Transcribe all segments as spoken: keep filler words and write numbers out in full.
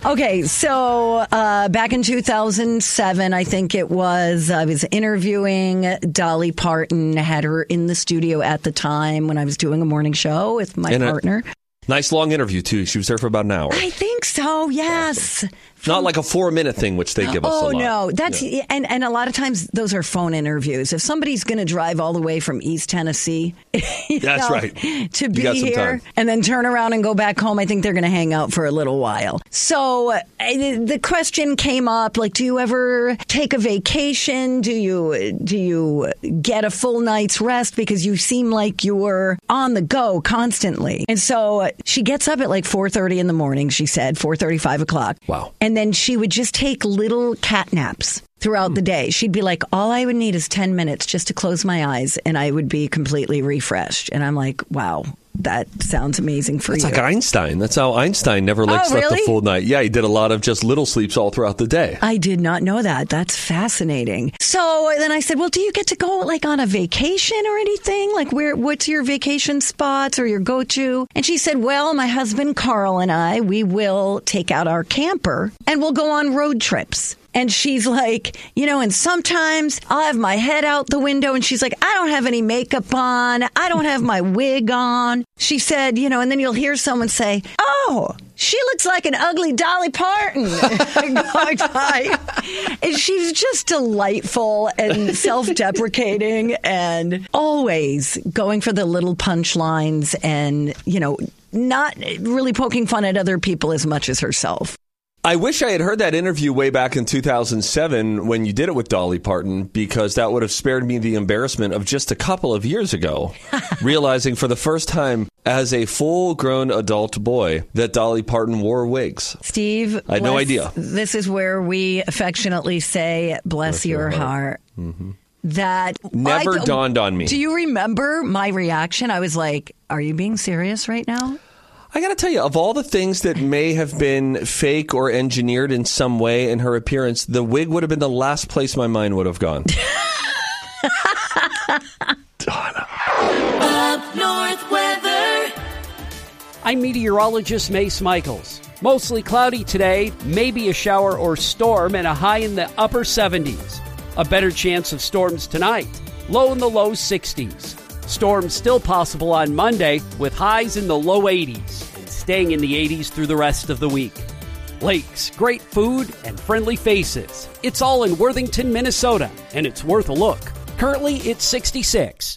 Okay, so uh, back in two thousand seven, I think it was, I was interviewing Dolly Parton, had her in the studio at the time when I was doing a morning show with my And a- partner. Nice long interview, too. She was there for about an hour. I think so, yes. Not like a four-minute thing, which they give us Oh, a lot. no. That's Yeah. and, and a lot of times those are phone interviews. If somebody's going to drive all the way from East Tennessee you That's know, right. to You be got some here time. and then turn around and go back home, I think they're going to hang out for a little while. So uh, the question came up, like, do you ever take a vacation? Do you do you get a full night's rest? Because you seem like you're on the go constantly. And so uh, she gets up at like four thirty in the morning, she said, four thirty, five o'clock. Wow. And then she would just take little cat naps throughout the day. She'd be like, all I would need is ten minutes just to close my eyes and I would be completely refreshed. And I'm like, wow, that sounds amazing for It's you. like Einstein. That's how Einstein never like Oh, slept really? a full night. Yeah, he did a lot of just little sleeps all throughout the day. I did not know that. That's fascinating. So then I said, well, do you get to go like on a vacation or anything? Like where, what's your vacation spots or your go-to? And she said, well, my husband Carl and I, we will take out our camper and we'll go on road trips. And she's like, you know, and sometimes I'll have my head out the window and she's like, I don't have any makeup on. I don't have my wig on. She said, you know, and then you'll hear someone say, oh, she looks like an ugly Dolly Parton going by. And she's just delightful and self-deprecating and always going for the little punchlines and, you know, not really poking fun at other people as much as herself. I wish I had heard that interview way back in two thousand seven when you did it with Dolly Parton, because that would have spared me the embarrassment of just a couple of years ago, realizing for the first time as a full-grown adult boy that Dolly Parton wore wigs. Steve, I had no bless- idea. This is where we affectionately say, bless, Bless your, your heart. heart. Mm-hmm. That Never I- dawned on me. Do you remember my reaction? I was like, are you being serious right now? I got to tell you, of all the things that may have been fake or engineered in some way in her appearance, the wig would have been the last place my mind would have gone. Donna. Up North weather. I'm meteorologist Mace Michaels. Mostly cloudy today, maybe a shower or storm, and a high in the upper seventies. A better chance of storms tonight, low in the low sixties. Storms still possible on Monday with highs in the low eighties and staying in the eighties through the rest of the week. Lakes, great food, and friendly faces. It's all in Worthington, Minnesota, and it's worth a look. Currently, it's sixty-six.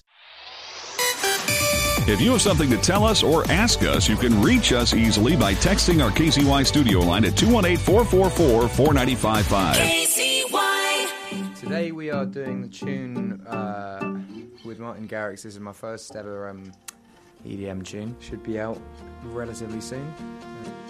If you have something to tell us or ask us, you can reach us easily by texting our K C Y studio line at two one eight, four four four, four nine five five. K C Y. Today we are doing the tune uh, with Martin Garrix. This is my first ever um, E D M tune. Should be out relatively soon.